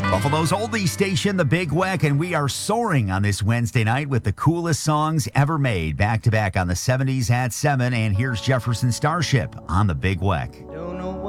Buffalo's oldie station, The Big Weck, and we are soaring on this Wednesday night with the coolest songs ever made, back to back on the 70s at 7. And here's Jefferson Starship on The Big Weck. Don't